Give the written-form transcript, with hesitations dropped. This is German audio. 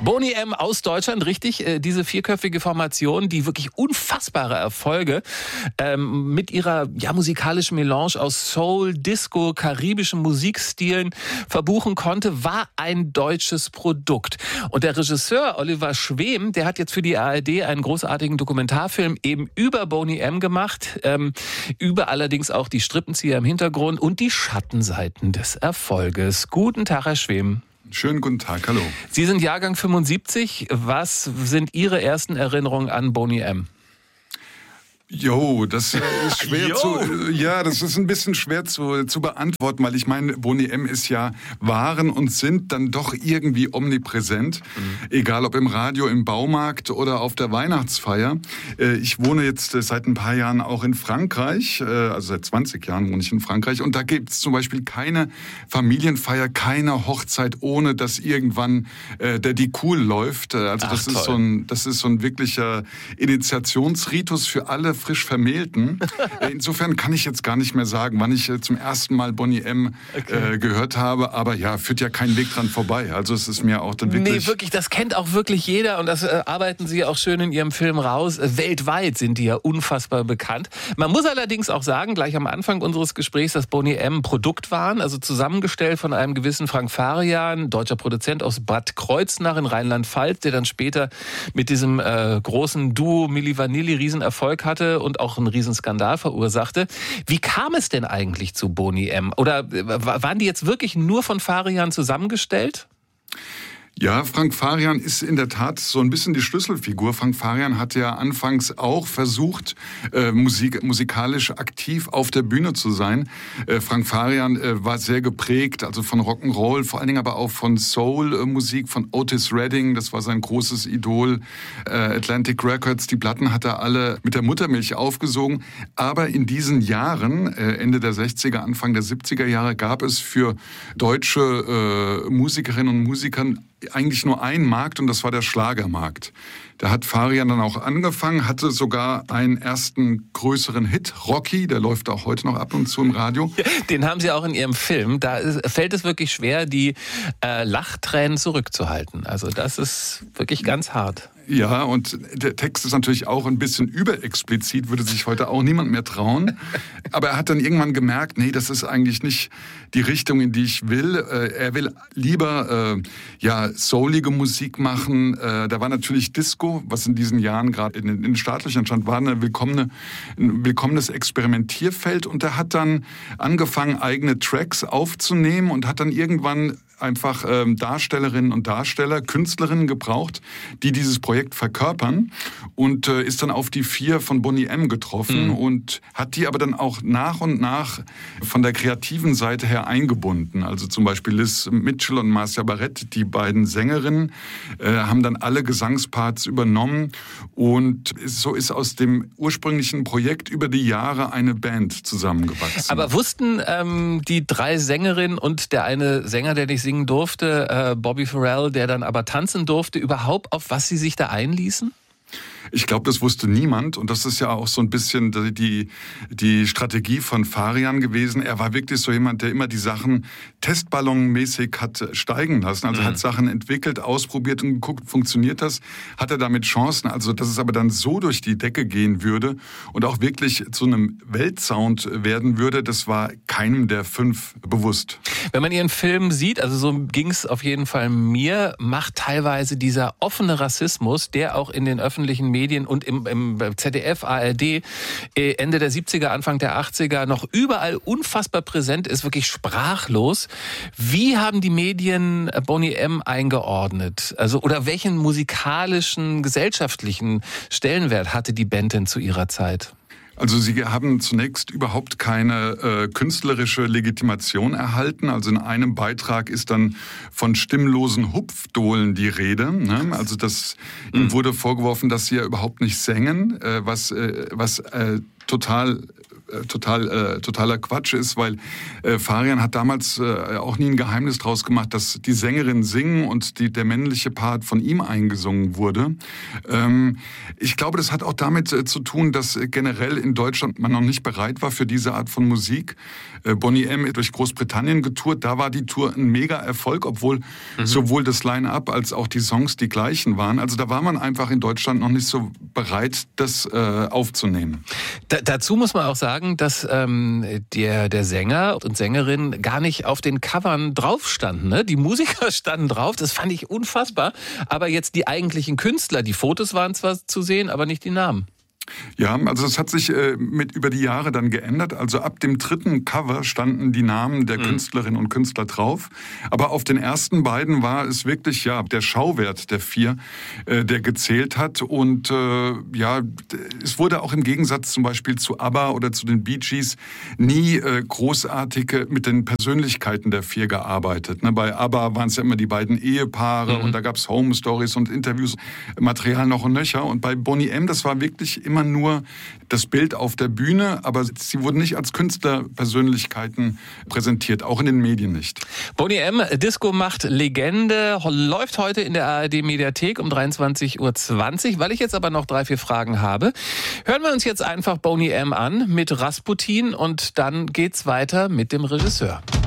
Boney M. aus Deutschland, richtig, diese vierköpfige Formation, die wirklich unfassbare Erfolge mit ihrer musikalischen Melange aus Soul, Disco, karibischen Musikstilen verbuchen konnte, war ein deutsches Produkt. Und der Regisseur Oliver Schwem, der hat jetzt für die ARD einen großartigen Dokumentarfilm eben über Boney M. gemacht, über allerdings auch die Strippenzieher im Hintergrund und die Schattenseiten des Erfolges. Guten Tag, Herr Schwem. Schönen guten Tag, hallo. Sie sind Jahrgang 75. Was sind Ihre ersten Erinnerungen an Boney M.? Das ist schwer das ist ein bisschen schwer zu beantworten, weil ich meine, Boney M. ist ja, waren und sind dann doch irgendwie omnipräsent, egal ob im Radio, im Baumarkt oder auf der Weihnachtsfeier. Ich wohne jetzt seit ein paar Jahren auch in Frankreich, also seit 20 Jahren wohne ich in Frankreich, und da gibt es zum Beispiel keine Familienfeier, keine Hochzeit, ohne dass irgendwann der Die Cool läuft. Also das ist so ein wirklicher Initiationsritus für alle frisch Vermählten. Insofern kann ich jetzt gar nicht mehr sagen, wann ich zum ersten Mal Boney M. Gehört habe, aber ja, führt ja kein Weg dran vorbei. Also es ist mir auch dann wirklich... Nee, wirklich, das kennt auch wirklich jeder und das arbeiten Sie auch schön in Ihrem Film raus. Weltweit sind die ja unfassbar bekannt. Man muss allerdings auch sagen, gleich am Anfang unseres Gesprächs, dass Boney M. ein Produkt waren, also zusammengestellt von einem gewissen Frank Farian, deutscher Produzent aus Bad Kreuznach in Rheinland-Pfalz, der dann später mit diesem großen Duo Milli Vanilli Riesenerfolg hatte und auch einen Riesenskandal verursachte. Wie kam es denn eigentlich zu Boney M? Oder waren die jetzt wirklich nur von Farian zusammengestellt? Ja, Frank Farian ist in der Tat so ein bisschen die Schlüsselfigur. Frank Farian hat ja anfangs auch versucht, musikalisch aktiv auf der Bühne zu sein. Frank Farian war sehr geprägt, also von Rock'n'Roll, vor allen Dingen aber auch von Soul-Musik, von Otis Redding, das war sein großes Idol. Atlantic Records, die Platten hat er alle mit der Muttermilch aufgesogen. Aber in diesen Jahren, Ende der 60er, Anfang der 70er Jahre, gab es für deutsche Musikerinnen und Musiker eigentlich nur einen Markt, und das war der Schlagermarkt. Da hat Farian dann auch angefangen, hatte sogar einen ersten größeren Hit, Rocky, der läuft auch heute noch ab und zu im Radio. Den haben Sie auch in Ihrem Film. Da fällt es wirklich schwer, die Lachtränen zurückzuhalten. Also das ist wirklich ganz hart. Ja, und der Text ist natürlich auch ein bisschen überexplizit, würde sich heute auch niemand mehr trauen. Aber er hat dann irgendwann gemerkt, nee, das ist eigentlich nicht die Richtung, in die ich will. Er will lieber soulige Musik machen. Da war natürlich Disco, was in diesen Jahren gerade in den Startlöchern stand, war ein willkommenes Experimentierfeld. Und er hat dann angefangen, eigene Tracks aufzunehmen und hat dann irgendwann einfach Darstellerinnen und Darsteller, Künstlerinnen gebraucht, die dieses Projekt verkörpern, und ist dann auf die 4 von Boney M. getroffen und hat die aber dann auch nach und nach von der kreativen Seite her eingebunden. Also zum Beispiel Liz Mitchell und Marcia Barrett, die beiden Sängerinnen, haben dann alle Gesangsparts übernommen, und so ist aus dem ursprünglichen Projekt über die Jahre eine Band zusammengewachsen. Aber wussten die 3 Sängerinnen und der eine Sänger, der nicht singen durfte, Bobby Farrell, der dann aber tanzen durfte, überhaupt, auf was sie sich da einließen? Ich glaube, das wusste niemand, und das ist ja auch so ein bisschen die Strategie von Farian gewesen. Er war wirklich so jemand, der immer die Sachen testballonmäßig hat steigen lassen. Also hat Sachen entwickelt, ausprobiert und geguckt, funktioniert das? Hat er damit Chancen? Also, dass es aber dann so durch die Decke gehen würde und auch wirklich zu einem Weltsound werden würde, das war keinem der 5 bewusst. Wenn man Ihren Film sieht, also so ging es auf jeden Fall mir, macht teilweise dieser offene Rassismus, der auch in den öffentlichen Medien und im ZDF, ARD, Ende der 70er, Anfang der 80er noch überall unfassbar präsent ist, wirklich sprachlos. Wie haben die Medien Boney M. eingeordnet? Also, oder welchen musikalischen, gesellschaftlichen Stellenwert hatte die Band denn zu ihrer Zeit? Also sie haben zunächst überhaupt keine künstlerische Legitimation erhalten. Also in einem Beitrag ist dann von stimmlosen Hupfdohlen die Rede. Ne? Also ihm wurde vorgeworfen, dass sie ja überhaupt nicht sängen, was total totaler Quatsch ist, weil Farian hat damals auch nie ein Geheimnis draus gemacht, dass die Sängerin singen und der männliche Part von ihm eingesungen wurde. Ich glaube, das hat auch damit zu tun, dass generell in Deutschland man noch nicht bereit war für diese Art von Musik. Boney M. durch Großbritannien getourt, da war die Tour ein Mega-Erfolg, obwohl sowohl das Line-Up als auch die Songs die gleichen waren. Also da war man einfach in Deutschland noch nicht so bereit, das aufzunehmen. Dazu muss man auch sagen, dass der Sänger und Sängerin gar nicht auf den Covern drauf standen. Ne? Die Musiker standen drauf, das fand ich unfassbar. Aber jetzt die eigentlichen Künstler, die Fotos waren zwar zu sehen, aber nicht die Namen. Ja, also es hat sich über die Jahre dann geändert. Also ab dem 3. Cover standen die Namen der Künstlerinnen und Künstler drauf. Aber auf den ersten beiden war es wirklich der Schauwert der 4, der gezählt hat. Und es wurde auch im Gegensatz zum Beispiel zu ABBA oder zu den Bee Gees nie großartig mit den Persönlichkeiten der 4 gearbeitet. Ne? Bei ABBA waren es ja immer die beiden Ehepaare und da gab es Home Stories und Interviews, Material noch und nöcher. Und bei Boney M., das war wirklich immer nur das Bild auf der Bühne, aber sie wurden nicht als Künstlerpersönlichkeiten präsentiert, auch in den Medien nicht. Boney M., Disco macht Legende, läuft heute in der ARD-Mediathek um 23:20 Uhr. Weil ich jetzt aber noch 3-4 Fragen habe, hören wir uns jetzt einfach Boney M. an mit Rasputin und dann geht's weiter mit dem Regisseur.